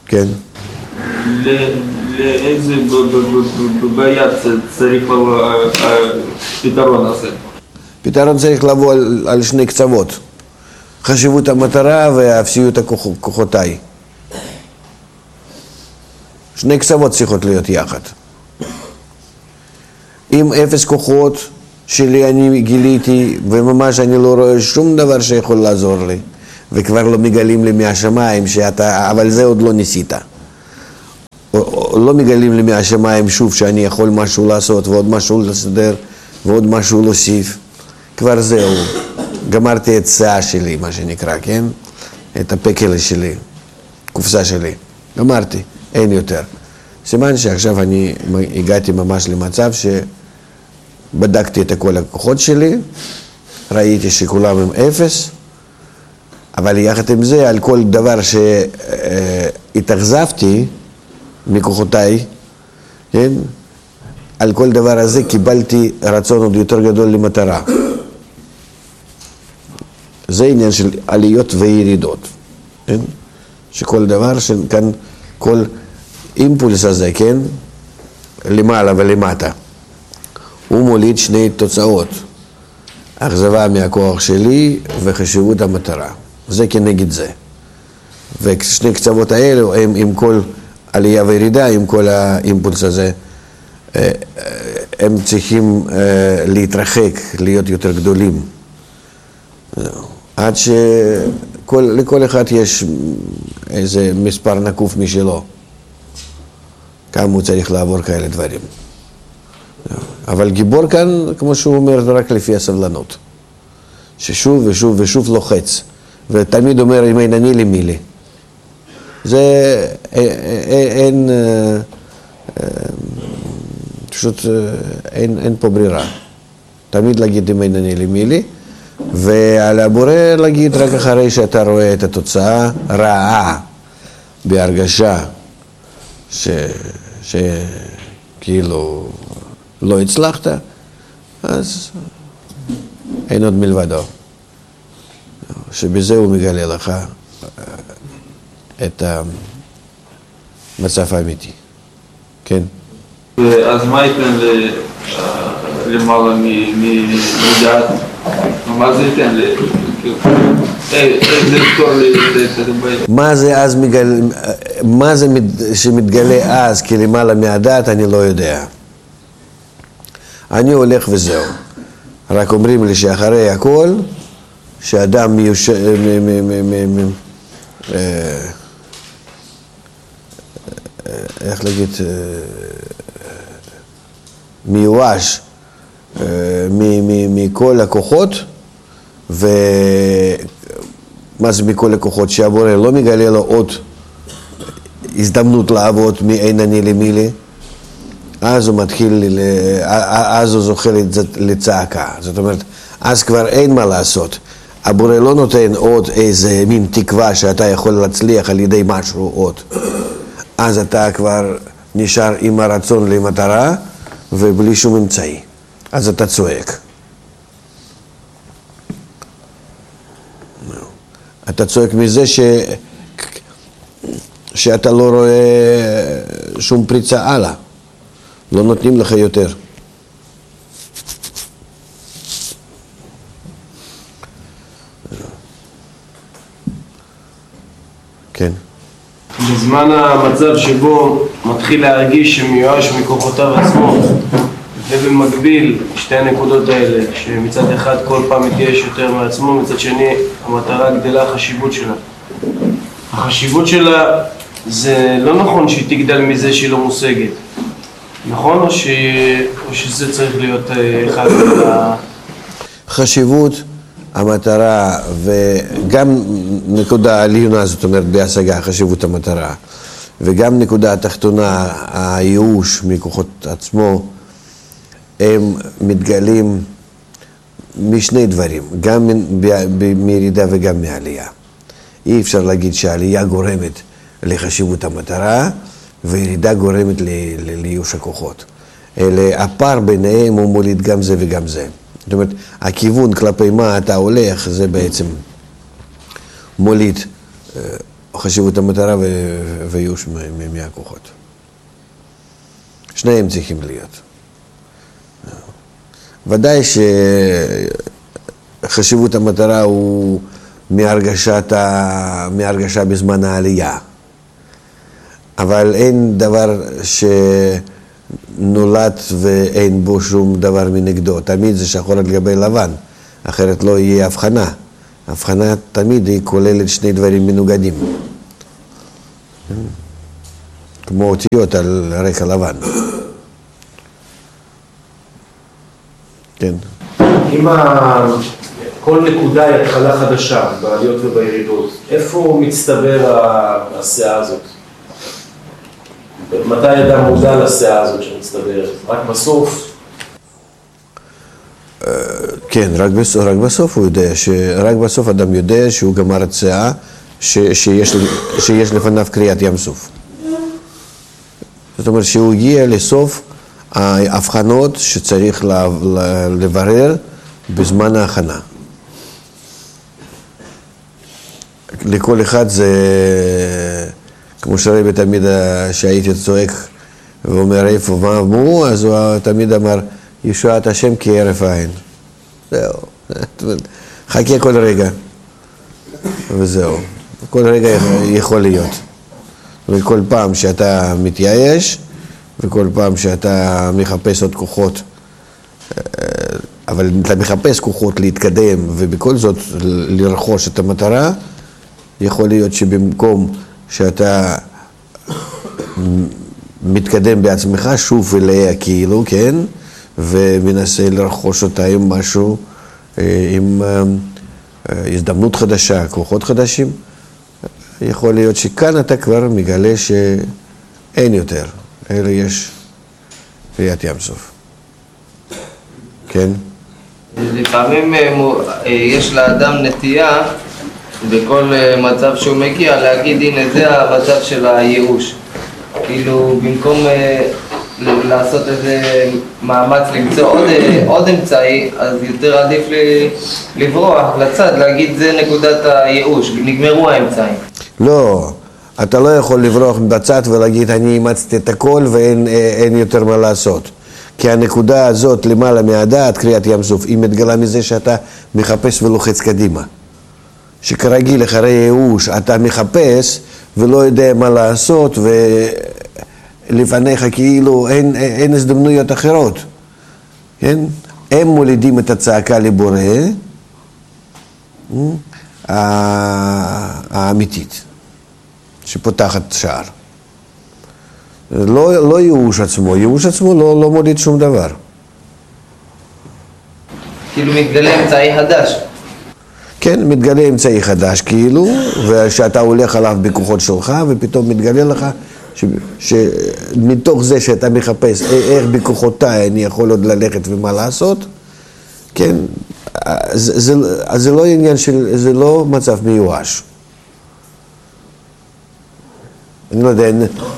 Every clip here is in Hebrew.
כן. לאיזה בעיה צריך פתרון הזה? פתרון צריך לבוא על שני קצוות. חשיבות המטרה ואפסיות כוחותיי. שני קצוות צריכות להיות יחד. עם אפס כוחות שלי אני גיליתי, וממש אני לא רואה שום דבר שיכול לעזור לי, וכבר לא מגלים לי מהשמיים אבל זה עוד לא ניסית. לא מגלים לי מהשמיים שוב שאני יכול משהו לעשות ועוד משהו לסדר ועוד משהו להוסיף. כבר זהו, גמרתי את שאה שלי, מה שנקרא, כן? את הפקל שלי, קופסה שלי. גמרתי, אין יותר. סימן שעכשיו אני הגעתי ממש למצב שבדקתי את כל הכוחות שלי, ראיתי שכולם הם אפס, אבל יחד עם זה, על כל דבר שהתאכזבתי מכוחותיי, כן? על כל דבר הזה קיבלתי רצון עוד יותר גדול למטרה. זה עניין של עליות וירידות, כן? שכל דבר, כאן כל אימפולס הזה, כן? למעלה ולמטה, הוא מוליד שני תוצאות, אכזבה מהכוח שלי וחשיבות המטרה. זה כנגד זה. ושני קצוות האלו הם עם כל עלייה וירידה, עם כל האימפולס הזה, הם צריכים להתרחק, להיות יותר גדולים. עד שלכל אחד יש איזה מספר נקוף משלו. כמה הוא צריך לעבור כאלה דברים. אבל גיבור כאן, כמו שהוא אומר, זה רק לפי הסבלנות. ששוב ושוב ושוב לוחץ. ותמיד אומר, אם אין אני לי מי לי. זה אין, פשוט אין פה ברירה. תמיד להגיד אם אין אני לי מי לי. ועל הבורא להגיד רק אחרי שאתה רואה את התוצאה רעה בהרגשה שכאילו לא הצלחת, אז אין עוד מלבדו. שבזה הוא מגלה לך את המצב האמיתי. כן? אז מה ייתן למעלה מדעת? מה זה ייתן מה זה שמתגלה אז כלמעלה מהדעת, אני לא יודע. אני הולך וזהו. רק אומרים לי שאחרי הכל, שאדם איך להגיד, מיואש מכל הכוחות, ומה זה מכל הכוחות? שהבורא לא מגלה לו עוד הזדמנות לעבוד מאין אני למי לי, אז הוא מתחיל, אז הוא זוכה לצעקה. זאת אומרת, אז כבר אין מה לעשות. הבורא לא נותן עוד איזה מין תקווה שאתה יכול להצליח על ידי משהו עוד. אז אתה כבר נשאר עם הרצון למטרה ובלי שום אמצעי. אז אתה צועק. אתה צועק מזה שאתה לא רואה שום פריצה הלאה. לא נותנים לך יותר. כן. בזמן המצב שבו מתחיל להרגיש שמיואש מכוחותיו עצמו, ובמקביל שתי הנקודות האלה, שמצד אחד כל פעם מתייאש יותר מעצמו, מצד שני המטרה גדלה, החשיבות שלה. החשיבות שלה זה לא נכון שהיא תגדל מזה שהיא לא מושגת. נכון או שזה צריך להיות אחד חשיבות, המטרה וגם נקודה עליונה, זאת אומרת בהשגה, חשיבות המטרה, וגם נקודה התחתונה, הייאוש מכוחות עצמו, הם מתגלים משני דברים, גם מירידה וגם מעלייה. אי אפשר להגיד שהעלייה גורמת לחשיבות המטרה, וירידה גורמת לייאוש הכוחות. הפער ביניהם הוא מוליד גם זה וגם זה. זאת אומרת, הכיוון כלפי מה אתה הולך, זה בעצם מוליד חשיבות המטרה וייאוש מהכוחות. שניהם צריכים להיות. ודאי שחשיבות המטרה הוא מהרגשה בזמן העלייה. אבל אין דבר שנולד ואין בו שום דבר מנגדו. תמיד זה שחור על גבי לבן, אחרת לא יהיה הבחנה. הבחנה תמיד היא כוללת שני דברים מנוגדים. כמו אותיות על רקע לבן. כן. אם כל נקודה היא התחלה חדשה, בעליות ובירידות, איפה מצטבר הסאה הזאת? מתי אדם מודע לסאה הזאת שמצטברת? רק בסוף? כן, רק בסוף הוא יודע, רק בסוף אדם יודע שהוא גמר את סאה, שיש לפניו קריאת ים סוף. זאת אומרת שהוא הגיע לסוף ההבחנות שצריך לברר בזמן ההכנה. לכל אחד זה, כמו שרבי תמיד שהייתי צועק ואומר איפה מה אמרו, אז הוא תמיד אמר ישועת השם כהרף עין. זהו, חכה כל רגע וזהו, כל רגע יכול להיות. וכל פעם שאתה מתייאש וכל פעם שאתה מחפש עוד כוחות, אבל אתה מחפש כוחות להתקדם ובכל זאת לרכוש את המטרה, יכול להיות שבמקום שאתה מתקדם בעצמך שוב אליה כאילו, כן? ומנסה לרכוש אותה עם משהו, עם הזדמנות חדשה, כוחות חדשים, יכול להיות שכאן אתה כבר מגלה שאין יותר, אלא יש קריאת ים סוף. כן? לפעמים יש לאדם נטייה בכל מצב שהוא מגיע להגיד הנה זה המצב של הייאוש. כאילו במקום לעשות איזה מאמץ למצוא עוד אמצעי, אז יותר עדיף לברוח לצד, להגיד זה נקודת הייאוש, נגמרו האמצעים. לא, אתה לא יכול לברוח בצד ולהגיד אני אימצתי את הכל ואין יותר מה לעשות. כי הנקודה הזאת למעלה מהדעת, קריאת ים סוף, היא מתגלה מזה שאתה מחפש ולוחץ קדימה. שכרגיל אחרי ייאוש אתה מחפש ולא יודע מה לעשות ולפניך כאילו אין הזדמנויות אחרות. כן? הם מולידים את הצעקה לבורא האמיתית שפותחת שער. לא ייאוש עצמו, ייאוש עצמו לא מוליד שום דבר. כאילו מתגלה אמצעי חדש. כן, מתגלה אמצעי חדש כאילו, ושאתה הולך עליו בכוחות שלך, ופתאום מתגלה לך שמתוך זה שאתה מחפש איך בכוחותיי אני יכול עוד ללכת ומה לעשות, כן, זה לא עניין של, זה לא מצב מיואש. אני לא יודע,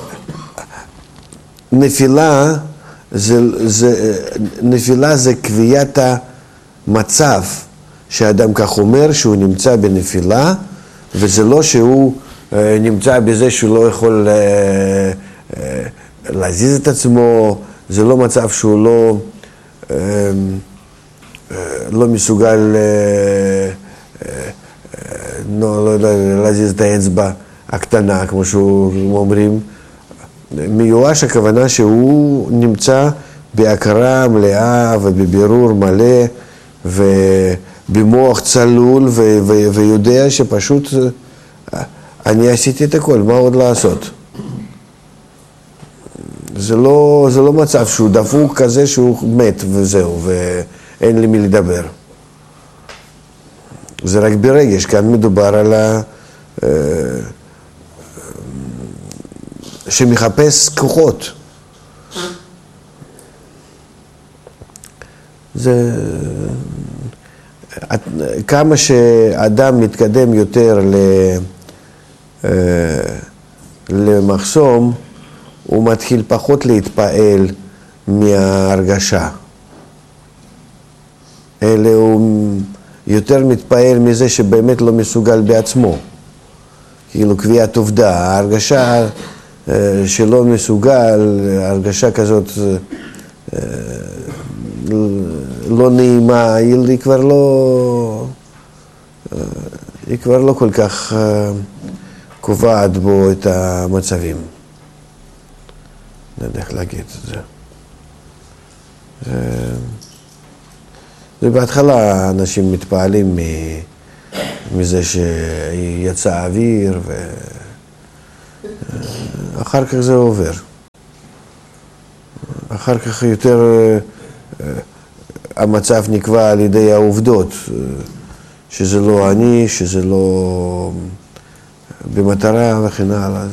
נפילה זה קביעת המצב שהאדם כך אומר שהוא נמצא בנפילה, וזה לא שהוא נמצא בזה שהוא לא יכול להזיז את עצמו, זה לא מצב שהוא לא מסוגל להזיז את האצבע הקטנה, כמו שאומרים. מיואש הכוונה שהוא נמצא בהכרה מלאה ובבירור מלא ובמוח צלול ויודע שפשוט אני עשיתי את הכל, מה עוד לעשות? זה לא מצב שהוא דפוק כזה שהוא מת וזהו ואין לי מי לדבר. זה רק ברגש, כאן מדובר על שמחפש כוחות. זה כמה שאדם מתקדם יותר למחסום, הוא מתחיל פחות להתפעל מההרגשה. אלא הוא יותר מתפעל מזה שבאמת לא מסוגל בעצמו. כאילו קביעת עובדה, ההרגשה שלא מסוגל, הרגשה כזאת לא נעימה, היא כבר לא כל כך קובעת בו את המצבים. לא יודע איך להגיד את זה. ובהתחלה אנשים מתפעלים מזה שיצא אוויר, ואחר כך זה עובר. אחר כך יותר המצב נקבע על ידי העובדות, שזה לא אני, שזה לא במטרה וכן הלאה.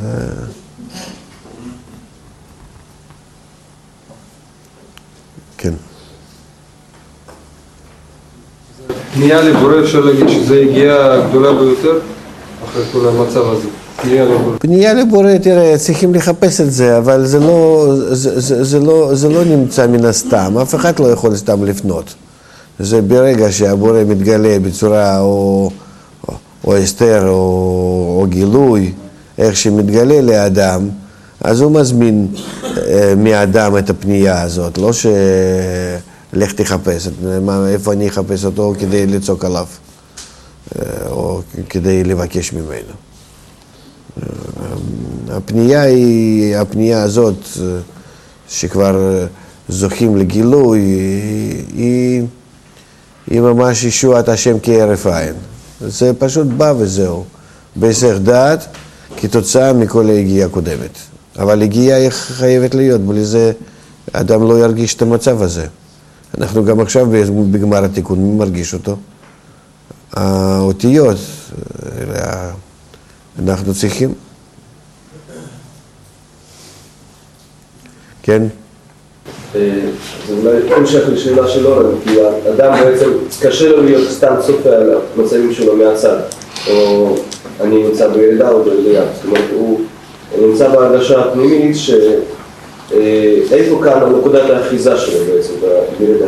כן. פנייה לבורא, אפשר להגיד שזו הגיעה גדולה ביותר אחרי כל המצב הזה. פנייה לבורא, תראה, צריכים לחפש את זה, אבל זה לא נמצא מן הסתם, אף אחד לא יכול סתם לפנות. זה ברגע שהבורא מתגלה בצורה או הסתר או גילוי, איך שמתגלה לאדם, אז הוא מזמין מאדם את הפנייה הזאת, לא לך תחפש, איפה אני אחפש אותו כדי לצעוק עליו, או כדי לבקש ממנו. הפנייה הזאת, שכבר זוכים לגילוי, היא ממש ישועת השם כהרף עין. זה פשוט בא וזהו, בהיסח דעת, כתוצאה מכל ההגיעה הקודמת. אבל הגיעה היא חייבת להיות, בלי זה אדם לא ירגיש את המצב הזה. אנחנו גם עכשיו בגמר התיקון, מי מרגיש אותו? האותיות, אנחנו צריכים. כן? זה אולי המשך לשאלה של אורן, כי האדם בעצם קשה לו להיות סתם צופה על המצבים שלו מהצד, או אני נמצא בירידה או בעלייה. זאת אומרת, הוא נמצא בהרגשה הפנימית איפה כאן נקודת האחיזה שלו בעצם בירידה?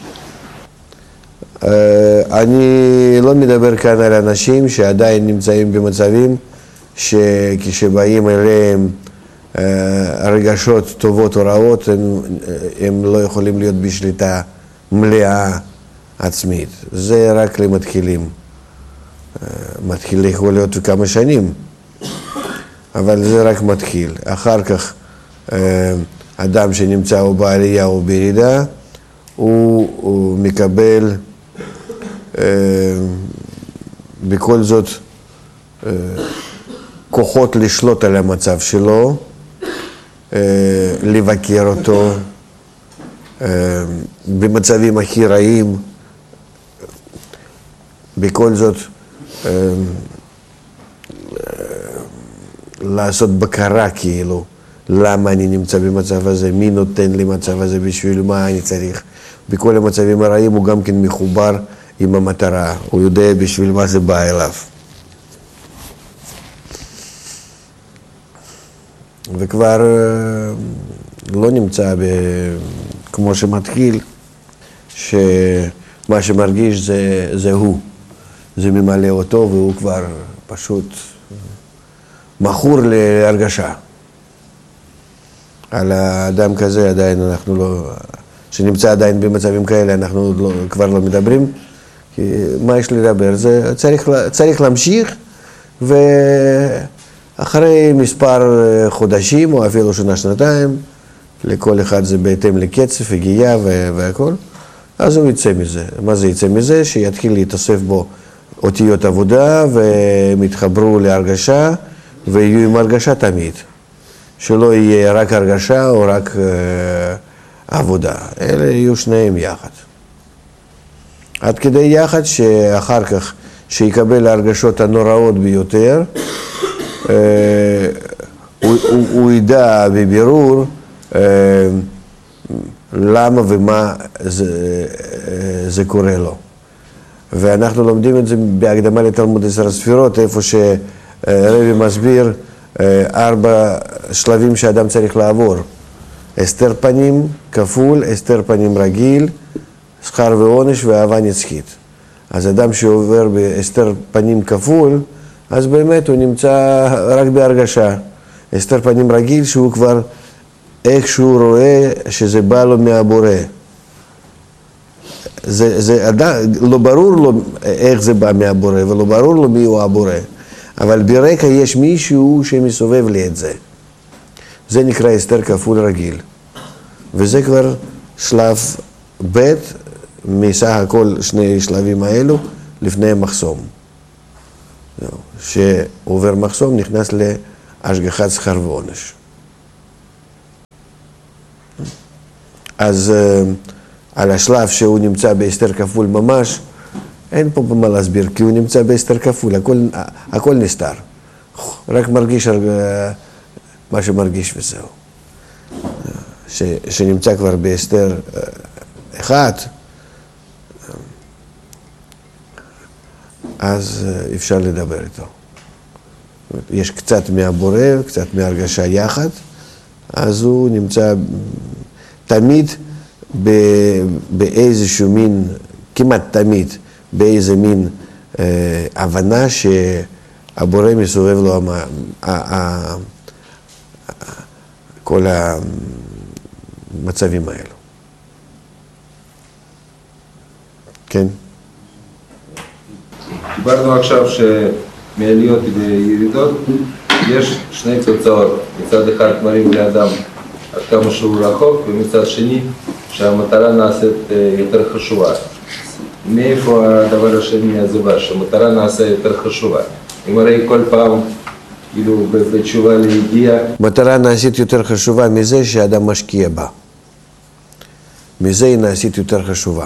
אני לא מדבר כאן על אנשים שעדיין נמצאים במצבים שכשבאים אליהם הרגשות טובות או רעות, הם לא יכולים להיות בשליטה מלאה עצמית. זה רק למתחילים. מתחיל יכול להיות כמה שנים, אבל זה רק מתחיל. אחר כך אדם שנמצא או בעלייה או בירידה, הוא מקבל בכל זאת כוחות לשלוט על המצב שלו, לבקר אותו במצבים הכי רעים, בכל זאת לעשות בקרה כאילו, למה אני נמצא במצב הזה, מי נותן לי מצב הזה, בשביל מה אני צריך. בכל המצבים הרעים הוא גם כן מחובר עם המטרה, הוא יודע בשביל מה זה בא אליו. וכבר לא נמצא כמו שמתחיל, שמה שמרגיש זה הוא, זה ממלא אותו, והוא כבר פשוט מכור להרגשה. על האדם כזה עדיין אנחנו לא, שנמצא עדיין במצבים כאלה, אנחנו כבר לא מדברים, כי מה יש לדבר? זה צריך להמשיך, ואחרי מספר חודשים, או אפילו שנה-שנתיים, לכל אחד זה בהתאם לקצב, הגיעה והכל, אז הוא יצא מזה. מה זה יצא מזה? שיתחיל להתאסף בו אותיות עבודה, והם יתחברו להרגשה, ויהיו עם הרגשה תמיד. שלא יהיה רק הרגשה או רק עבודה. אלה יהיו שניהם יחד. עד כדי יחד שאחר כך, שיקבל ההרגשות הנוראות ביותר, הוא ידע בבירור למה ומה זה קורה לו. ואנחנו לומדים את זה בהקדמה לתלמוד 10 ספירות, איפה שרבי מסביר 4 שלבים שאדם צריך לעבור. הסתר פנים כפול, הסתר פנים רגיל, שכר ועונש ואהבה נצחית. אז אדם שעובר בהסתר פנים כפול, אז באמת הוא נמצא רק בהרגשה. הסתר פנים רגיל שהוא כבר איכשהו רואה שזה בא לו מהבורא. לא ברור לו איך זה בא מהבורא ולא ברור לו מי הוא הבורא. אבל ברקע יש מישהו שמסובב לי את זה. זה נקרא הסתר כפול רגיל. וזה כבר שלב ב' מסך הכל שני שלבים האלו לפני המחסום. שעובר מחסום נכנס להשגחת שכר ועונש. אז על השלב שהוא נמצא בהסתר כפול ממש, אין פה במה להסביר, כי הוא נמצא בהסתר כפול, הכל נסתר. רק מרגיש מה שמרגיש וזהו. שנמצא כבר בהסתר אחד, אז אפשר לדבר איתו. יש קצת מהבורא, קצת מהרגשה יחד, אז הוא נמצא תמיד באיזשהו מין, כמעט תמיד, באיזה מין הבנה שהבורא מסובב לו כל המצבים האלו. כן? דיברנו עכשיו שמעליות וירידות יש שני תוצאות. מצד אחד מראים לאדם עד כמה שהוא רחוק, ומצד שני שהמטרה נעשית יותר חשובה. מאיפה הדבר השני הזה בא, שהמטרה נעשה יותר חשובה? אם הרי כל פעם, כאילו בתשובה לידיעה... מטרה נעשית יותר חשובה מזה שהאדם משקיע בה. מזה היא נעשית יותר חשובה.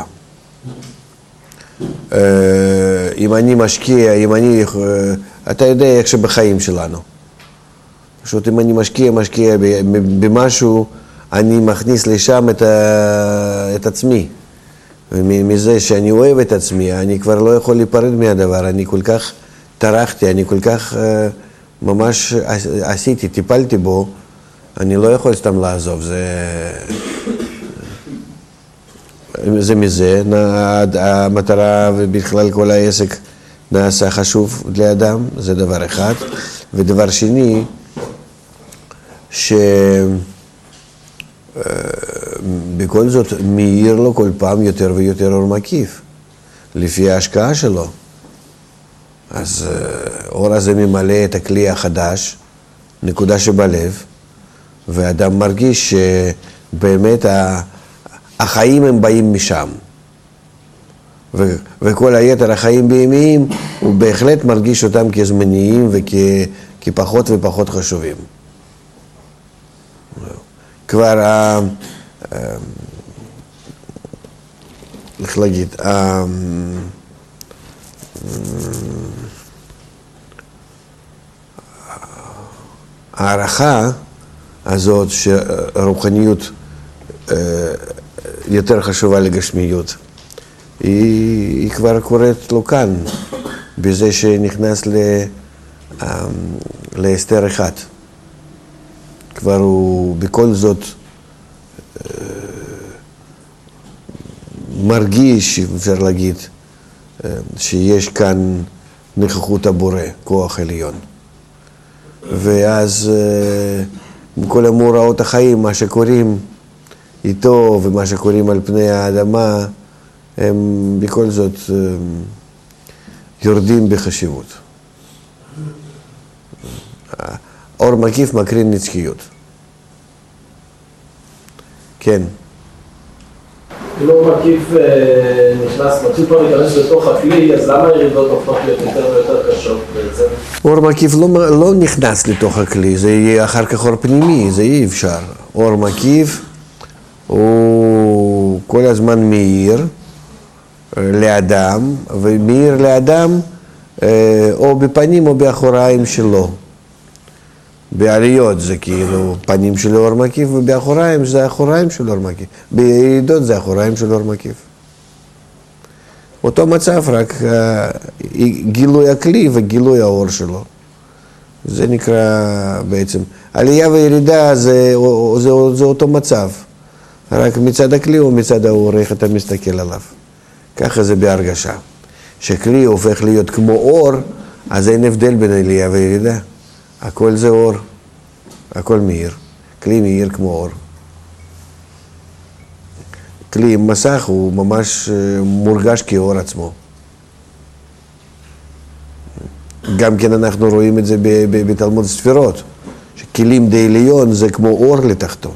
אם אני משקיע, אתה יודע איך שבחיים שלנו. פשוט אם אני משקיע במשהו, אני מכניס לשם את עצמי. ומזה שאני אוהב את עצמי, אני כבר לא יכול להיפרד מהדבר. אני כל כך טרחתי, אני כל כך ממש עשיתי, טיפלתי בו, אני לא יכול סתם לעזוב. זה מזה, המטרה ובכלל כל העסק נעשה חשוב לאדם, זה דבר אחד. ודבר שני, שבכל זאת מאיר לו כל פעם יותר ויותר אור מקיף, לפי ההשקעה שלו. אז אור הזה ממלא את הכלי החדש, נקודה שבלב, ואדם מרגיש שבאמת החיים הם באים משם. וכל היתר החיים בימיים, הוא בהחלט מרגיש אותם כזמניים וכפחות ופחות חשובים. כבר, איך להגיד, הערכה הזאת שרוחניות יותר חשובה לגשמיות, היא כבר קורית לו כאן, בזה שנכנס להסתר אחד. כבר הוא בכל זאת מרגיש, אפשר להגיד, שיש כאן נוכחות הבורא, כוח עליון. ואז כל המאורעות החיים, מה שקוראים איתו ומה שקוראים על פני האדמה, הם בכל זאת יורדים בחשיבות. אור מקיף מקרין נצחיות. כן. אם אור מקיף מתחיל כבר להיכנס לתוך הכלי, אז למה הירידות הופכות להיות יותר ויותר קשות בעצם? אור מקיף לא נכנס לתוך הכלי, זה יהיה אחר כך אור פנימי, זה אי אפשר. אור מקיף הוא כל הזמן מאיר לאדם, ומאיר לאדם או בפנים או באחוריים שלו. בעליות זה כאילו פנים של אור מקיף, ובאחוריים זה האחוריים של אור מקיף. בירידות זה האחוריים של אור מקיף. אותו מצב, רק גילוי הכלי וגילוי האור שלו. זה נקרא בעצם, עלייה וירידה זה אותו מצב. רק מצד הכלי או מצד האור, איך אתה מסתכל עליו. ככה זה בהרגשה. שכלי הופך להיות כמו אור, אז אין הבדל בין עלייה וירידה. הכל זה אור, הכל מאיר. כלי מאיר כמו אור. כלי עם מסך הוא ממש מורגש כאור עצמו. גם כן אנחנו רואים את זה בתלמוד ספירות, שכלים די עליון זה כמו אור לתחתון.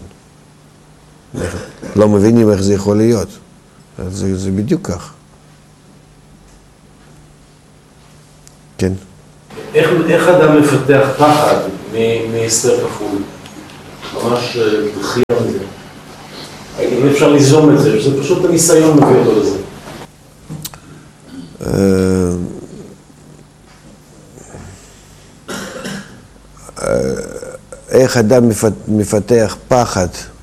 לא מבינים איך זה יכול להיות. זה בדיוק כך. כן. איך אדם מפתח פחד מהסתר כפול? ממש בחייה מזה. אם אפשר ליזום את זה, שזה פשוט הניסיון מביא אותו לזה. איך אדם מפתח פחד?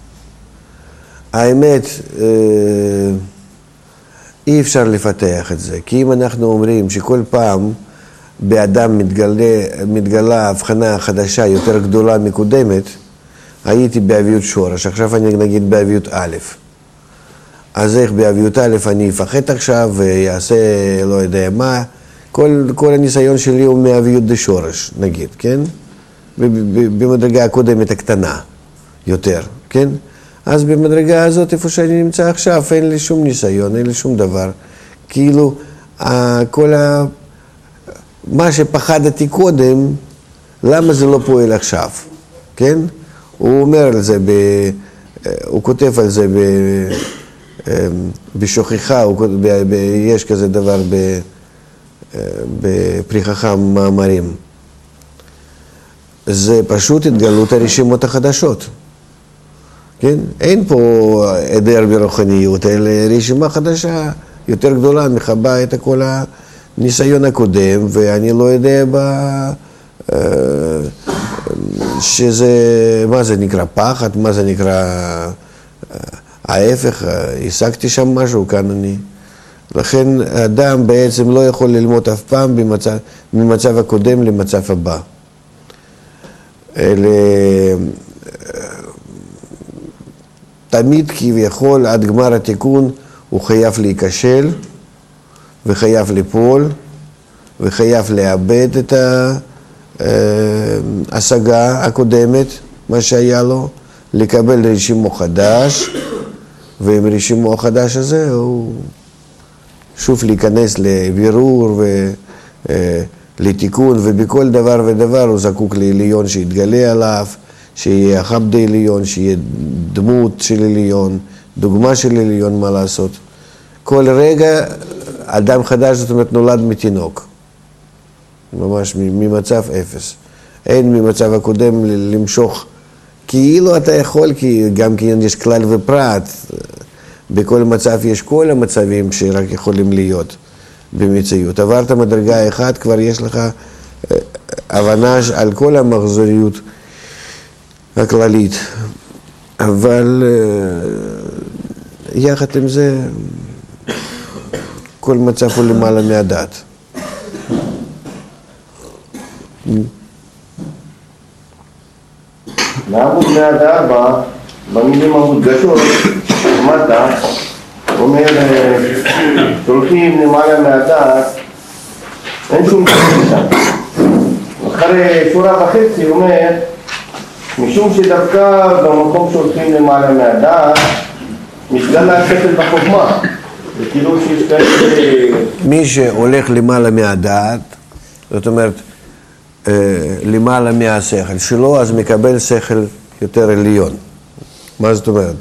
האמת, אי אפשר לפתח את זה, כי אם אנחנו אומרים שכל פעם באדם מתגלה הבחנה חדשה יותר גדולה מקודמת, הייתי באביות שורש, עכשיו אני נגיד באביות א', אז איך באביות א' אני אפחד עכשיו ויעשה לא יודע מה, כל הניסיון שלי הוא מאביות דשורש, נגיד, כן? במדרגה הקודמת הקטנה יותר, כן? אז במדרגה הזאת, איפה שאני נמצא עכשיו, אין לי שום ניסיון, אין לי שום דבר. כאילו, מה שפחדתי קודם, למה זה לא פועל עכשיו, כן? הוא אומר על זה, הוא כותב על זה בשוכחה, יש כזה דבר בפרי חכם מאמרים. זה פשוט התגלות הרשימות החדשות. כן? אין פה היעדר ברוחניות, אלא רשימה חדשה יותר גדולה, מחבה את כל הניסיון הקודם, ואני לא יודע שזה, מה זה נקרא פחד, מה זה נקרא ההפך, השגתי שם משהו, כאן אני. לכן האדם בעצם לא יכול ללמוד אף פעם ממצב הקודם למצב הבא. אלה תמיד כביכול עד גמר התיקון הוא חייב להיכשל וחייב ליפול וחייב לאבד את ההשגה הקודמת, מה שהיה לו, לקבל רשימו חדש, ועם רשימו החדש הזה הוא שוב להיכנס לבירור ולתיקון, ובכל דבר ודבר הוא זקוק לעליון שיתגלה עליו, שיהיה חבד עליון, שיהיה דמות של עליון, דוגמה של עליון, מה לעשות. כל רגע אדם חדש, זאת אומרת, נולד מתינוק. ממש ממצב אפס. אין ממצב הקודם למשוך, כאילו אתה יכול, כי גם כן יש כלל ופרט. בכל מצב יש כל המצבים שרק יכולים להיות במציאות. עברת מדרגה אחת, כבר יש לך הבנה על כל המחזוריות הכללית, אבל יחד עם זה כל מצב הוא למעלה מהדעת. לעמוד מהדעת במילים המודגשות, למטה, אומר, הולכים למעלה מהדעת, אין שום דבר. אחרי שורה וחצי הוא אומר, משום שדווקא במקום שהולכים למעלה מהדעת, מתגלה השכל בחוכמה. זה כאילו שיש כאלה... מי שהולך למעלה מהדעת, זאת אומרת, למעלה מהשכל שלו, אז מקבל שכל יותר עליון. מה זאת אומרת?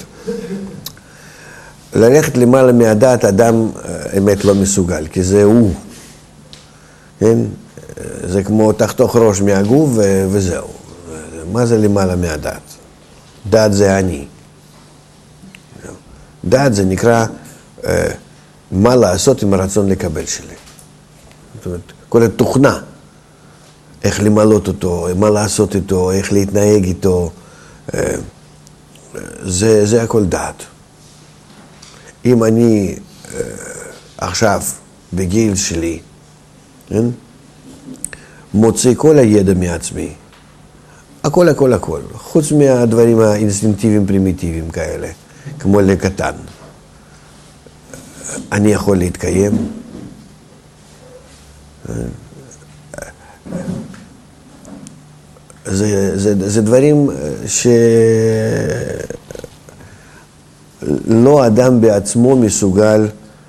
ללכת למעלה מהדעת, אדם אמת לא מסוגל, כי זה הוא. כן? זה כמו תחתוך ראש מהגוף וזהו. מה זה למעלה מהדעת? דעת זה אני. דעת זה נקרא מה לעשות עם הרצון לקבל שלי. זאת אומרת, כל התוכנה. איך למלות אותו, מה לעשות איתו, איך להתנהג איתו, זה הכל דעת. אם אני עכשיו, בגיל שלי, כן? מוצא כל הידע מעצמי, הכל, הכל, הכל, חוץ מהדברים האינסטינקטיביים פרימיטיביים כאלה, כמו לקטן. אני יכול להתקיים, זה דברים שלא אדם בעצמו מסוגל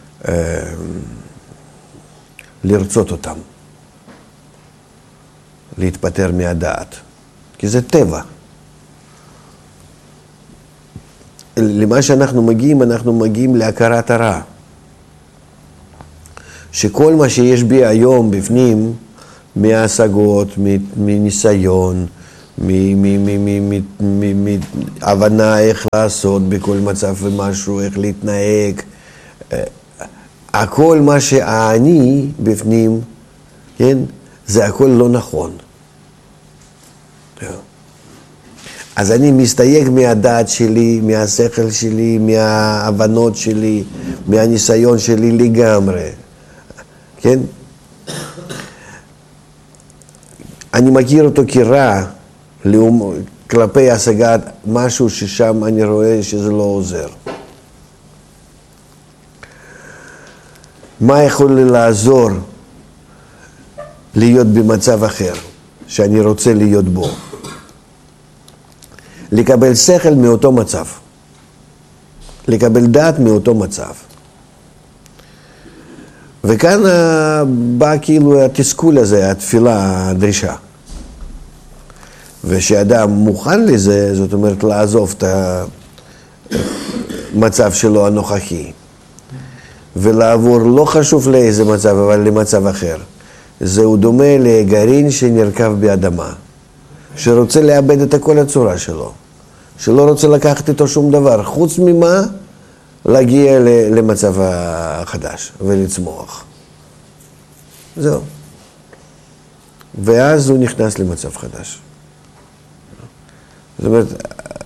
לרצות אותם, להתפטר מהדעת, כי זה טבע. למה שאנחנו מגיעים להכרת הרע. שכל מה שיש בי היום בפנים, מהשגות, מניסיון, מהבנה איך לעשות בכל מצב ומשהו, איך להתנהג, הכל מה שאני בפנים, כן, זה הכל לא נכון. אז אני מסתייג מהדעת שלי, מהשכל שלי, מההבנות שלי, מהניסיון שלי לגמרי. כן? אני מכיר אותו כרע כלפי השגת משהו ששם אני רואה שזה לא עוזר. מה יכול לי לעזור להיות במצב אחר שאני רוצה להיות בו? לקבל שכל מאותו מצב, לקבל דעת מאותו מצב. וכאן בא כאילו התסכול הזה, התפילה, הדרישה. ושאדם מוכן לזה, זאת אומרת לעזוב את המצב שלו הנוכחי, ולעבור לא חשוב לאיזה מצב, אבל למצב אחר. זהו דומה לגרעין שנרכב באדמה, שרוצה לאבד את כל הצורה שלו, שלא רוצה לקחת איתו שום דבר, חוץ ממה להגיע למצב החדש ולצמוח. זהו. ואז הוא נכנס למצב חדש. זאת אומרת,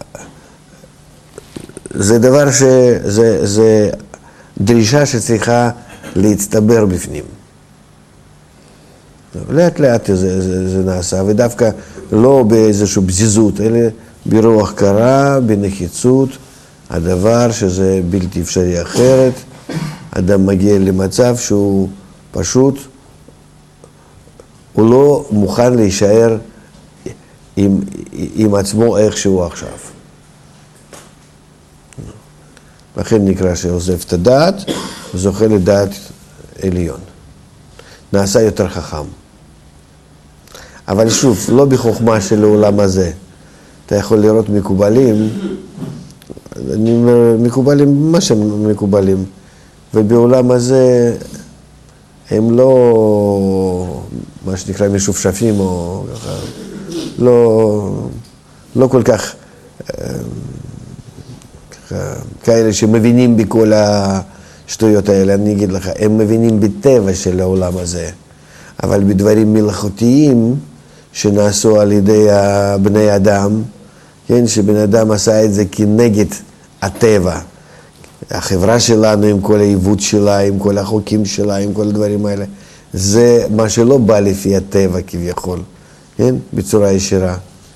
זה דבר זה דרישה שצריכה להצטבר בפנים. לאט לאט זה נעשה, ודווקא לא באיזושהי בזיזות, אלא ברוח קרה, בנחיצות, הדבר שזה בלתי אפשרי אחרת, אדם מגיע למצב שהוא פשוט, הוא לא מוכן להישאר עם עצמו איך שהוא עכשיו. לכן נקרא שעוזב את הדעת, וזוכה לדעת עליון. נעשה יותר חכם. אבל שוב, לא בחוכמה של העולם הזה. אתה יכול לראות מקובלים, אני אומר, מקובלים, מה שהם מקובלים, ובעולם הזה הם לא, מה שנקרא, משופשפים או ככה, לא כל כך כאלה שמבינים בכל השטויות האלה. אני אגיד לך, הם מבינים בטבע של העולם הזה, אבל בדברים מלאכותיים שנעשו על ידי בני אדם, כן, שבן אדם עשה את זה כנגד הטבע. החברה שלנו עם כל העיוות שלה, עם כל החוקים שלה, עם כל הדברים האלה, זה מה שלא בא לפי הטבע כביכול, כן, בצורה ישירה.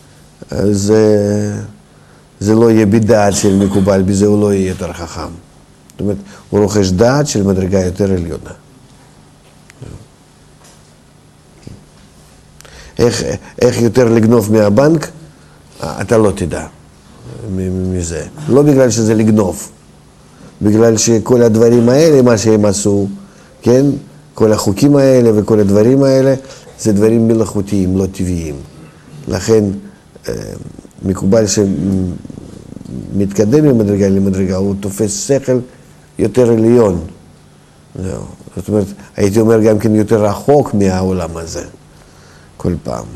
זה לא יהיה בדעת של מקובל, בזה הוא לא יהיה יותר חכם. זאת אומרת, הוא רוכש דעת של מדרגה יותר עליונה. איך יותר לגנוב מהבנק, אתה לא תדע מזה. לא בגלל שזה לגנוב, בגלל שכל הדברים האלה, מה שהם עשו, כן? כל החוקים האלה וכל הדברים האלה, זה דברים מלאכותיים, לא טבעיים. לכן, מקובל שמתקדם ממדרגה למדרגה, הוא תופס שכל יותר עליון. זאת אומרת, הייתי אומר גם כן יותר רחוק מהעולם הזה, כל פעם.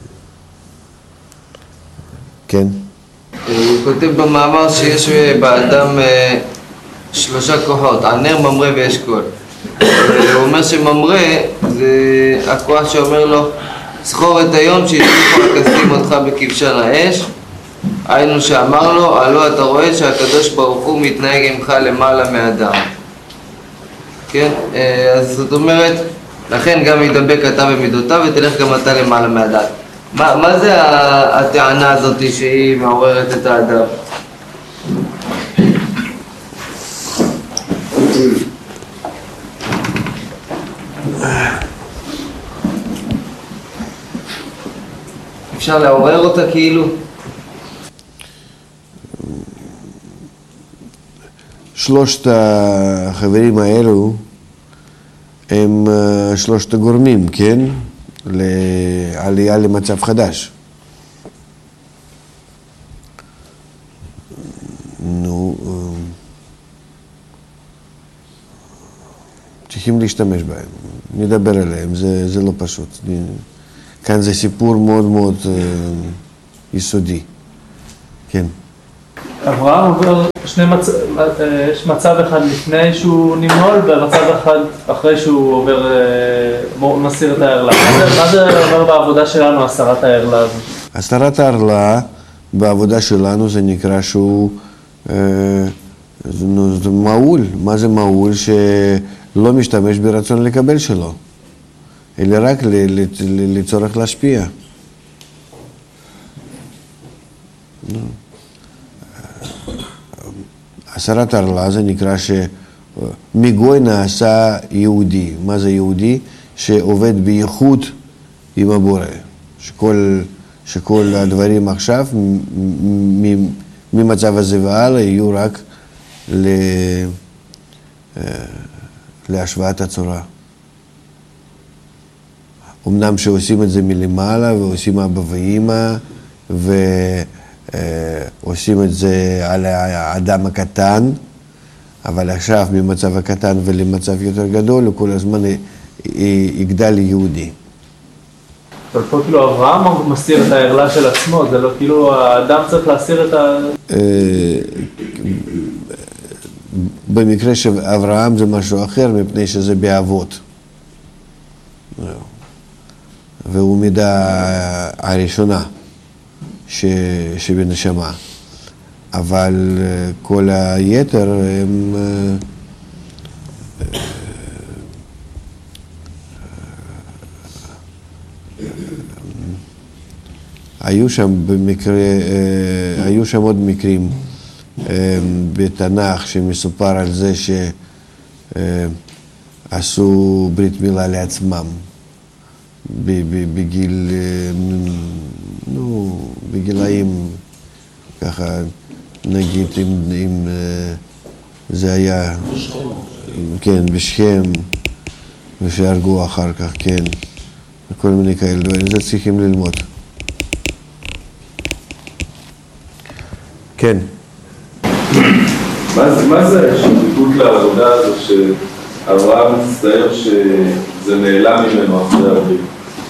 כן? הוא כותב במאמר שיש באדם 3 כוחות, ענר, ממרא ואשכול. הוא אומר שממרא זה הכוח שאומר לו, זכור את היום שהצליחו הכסים אותך בכבשן האש, היינו שאמר לו, הלא אתה רואה שהקדוש ברוך הוא מתנהג עמך למעלה מאדם. כן? אז זאת אומרת, לכן גם ידבק אתה במידותיו ותלך גם אתה למעלה מאדם. מה זה הטענה הזאת שהיא מעוררת את האדם? אפשר לעורר אותה כאילו? שלושת החברים האלו הם שלושת הגורמים, כן? לעלייה למצב חדש. נו, צריכים להשתמש בהם, נדבר עליהם, זה לא פשוט. כאן זה סיפור מאוד מאוד יסודי. כן. אברהם עובר יש מצב אחד לפני שהוא נמול ומצב אחד אחרי שהוא עובר, מסיר את הערלה. מה זה אומר בעבודה שלנו, הסרת הערלה הזאת? הסרת הערלה בעבודה שלנו זה נקרא שהוא זה מעול. מה זה מעול? שלא משתמש ברצון לקבל שלו, אלא רק לצורך להשפיע. הסרת הערלה זה נקרא שמגוי נעשה יהודי. מה זה יהודי? שעובד בייחוד עם הבורא. שכל הדברים עכשיו ממצב הזה והלאה יהיו רק להשוואת הצורה. אמנם שעושים את זה מלמעלה ועושים אבא ואמא ועושים את זה על האדם הקטן, אבל עכשיו ממצב הקטן ולמצב יותר גדול הוא כל הזמן יגדל ליהודי. אבל פה כאילו אברהם מסיר את הערלה של עצמו, זה לא כאילו האדם צריך להסיר את במקרה של אברהם זה משהו אחר, מפני שזה באבות. והוא מידה הראשונה שבנשמה. אבל כל היתר הם היו שם עוד מקרים בתנ"ך שמסופר על זה שעשו ברית מילה לעצמם בגיל, בגילאים ככה, נגיד אם זה היה, כן, בשכם, ושהרגו אחר כך, כן, וכל מיני כאלה דברים, זה צריכים ללמוד. כן. מה זה השתתפות לעבודה הזו שאברהם מצטער שזה נעלם ממנו אחרי הברית?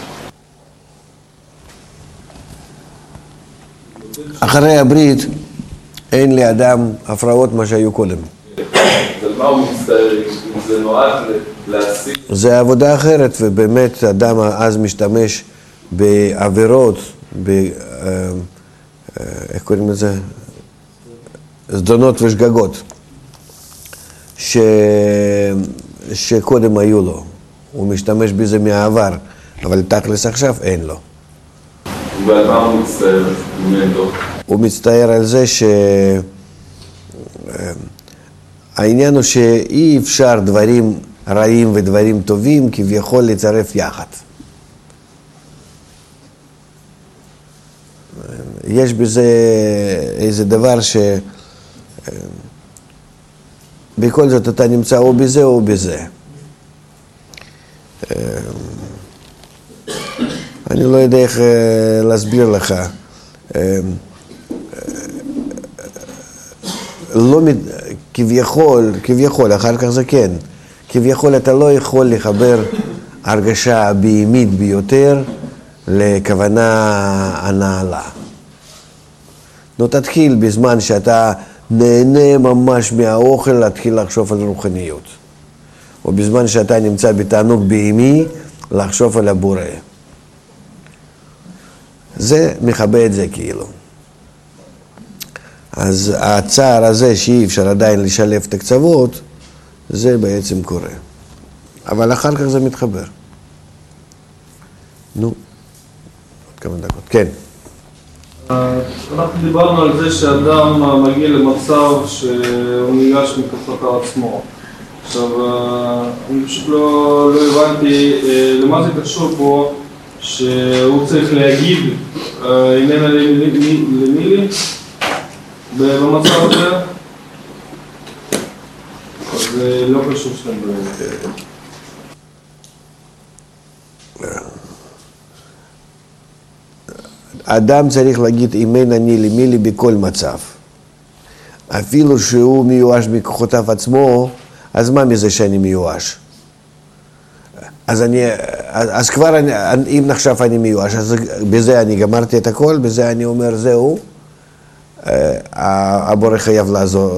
אחרי הברית אין לאדם הפרעות מה שהיו קודם. אז מה הוא מצטער? אם זה נועד להשיג? זה עבודה אחרת, ובאמת אדם אז משתמש בעבירות, איך קוראים לזה? זדונות ושגגות שקודם היו לו. הוא משתמש בזה מהעבר, אבל תכלס עכשיו אין לו. ועל מה הוא מצטער ממנו? הוא מצטער על זה העניין הוא שאי אפשר דברים רעים ודברים טובים כביכול לצרף יחד. יש בזה איזה דבר בכל זאת אתה נמצא או בזה או בזה. אני לא יודע איך להסביר לך. לא, כביכול, אחר כך זה כן. כביכול אתה לא יכול לחבר הרגשה בהימית ביותר לכוונה הנעלה. תתחיל בזמן שאתה נהנה ממש מהאוכל להתחיל לחשוב על רוחניות. או בזמן שאתה נמצא בתענוג בהימי לחשוב על הבורא. זה מכבה את זה כאילו. אז הצער הזה שאי אפשר עדיין לשלב את הקצוות, זה בעצם קורה. אבל אחר כך זה מתחבר. נו, עוד כמה דקות. כן. אנחנו דיברנו על זה שאדם מגיע למצב שהוא ניגש מכוחות עצמו. עכשיו, אני פשוט לא הבנתי למה זה קשור פה שהוא צריך להגיד איננה למי לי במצב הזה, אז זה לא קשור שלהם דברים. אדם צריך להגיד אם אני למי לי בכל מצב. אפילו שהוא מיואש מכוחותיו עצמו, אז מה מזה שאני מיואש? אז כבר אם נחשב אני מיואש, אז בזה אני גמרתי את הכל, בזה אני אומר זהו, הבורא חייב לעזור.